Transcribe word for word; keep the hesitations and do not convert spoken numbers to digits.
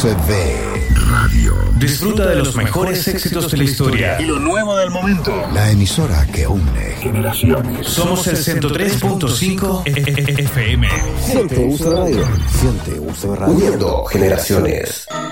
C D Radio. Disfruta de los mejores éxitos de la historia y lo nuevo del momento. La emisora que une generaciones. Somos el ciento tres punto cinco F M. Siente uso de radio. Siente uso de radio. Uniendo generaciones.